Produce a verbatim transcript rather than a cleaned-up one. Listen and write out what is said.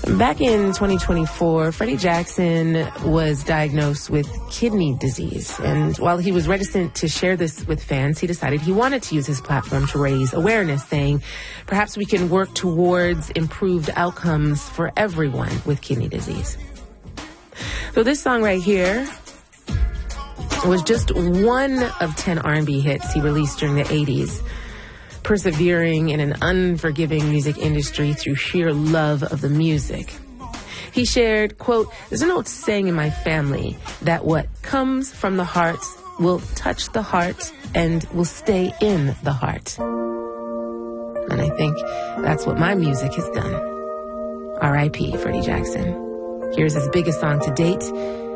Back in twenty twenty-four, Freddie Jackson was diagnosed with kidney disease. And while he was reticent to share this with fans, he decided he wanted to use his platform to raise awareness, saying, perhaps we can work towards improved outcomes for everyone with kidney disease. So this song right here was just one of ten R and B hits he released during the eighties. Persevering in an unforgiving music industry through sheer love of the music. He shared, quote, there's an old saying in my family that what comes from the heart will touch the heart and will stay in the heart. And I think that's what my music has done. R I P Freddie Jackson. Here's his biggest song to date,